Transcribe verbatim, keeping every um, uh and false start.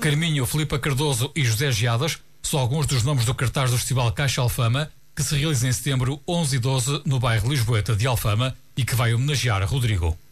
Carminho, Filipe Cardoso e José Geadas são alguns dos nomes do cartaz do Festival Caixa Alfama, que se realiza em setembro onze e doze no bairro Lisboeta de Alfama e que vai homenagear Rodrigo.